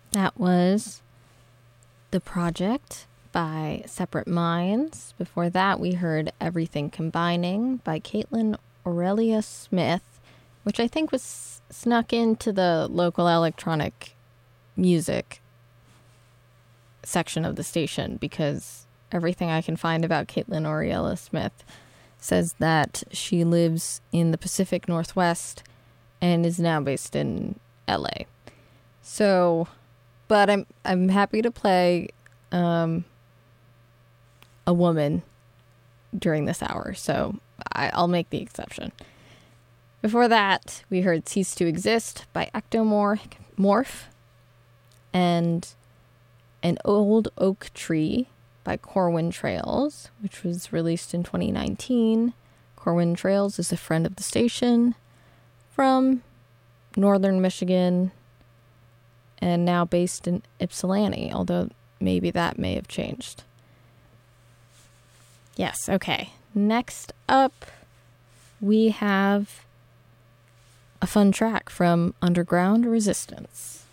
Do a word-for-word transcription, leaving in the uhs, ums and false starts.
That was The Project by Separate Minds. Before that, we heard Everything Combining by Caitlin Aurelia Smith, which I think was snuck into the local electronic music section of the station, because everything I can find about Caitlin Aurelia Smith says that she lives in the Pacific Northwest and is now based in L A. So, but I'm I'm happy to play um, a woman during this hour, so I, I'll make the exception. Before that, we heard Cease to Exist by Ectomorph Morph, and An Old Oak Tree by Corwin Trails, which was released in twenty nineteen. Corwin Trails is a friend of the station from northern Michigan and now based in Ypsilanti, although maybe that may have changed. Yes, okay. Next up, we have a fun track from Underground Resistance.